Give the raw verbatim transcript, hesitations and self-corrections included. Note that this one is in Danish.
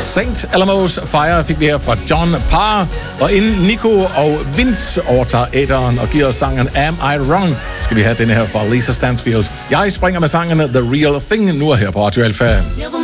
Saint Alamos Fire fik vi her fra John Parr, og inden Nico og Vince overtager æteren og giver os sangen Am I Wrong, skal vi have denne her fra Lisa Stansfield. Jeg springer med sangen The Real Thing nu her på Radio Alpha.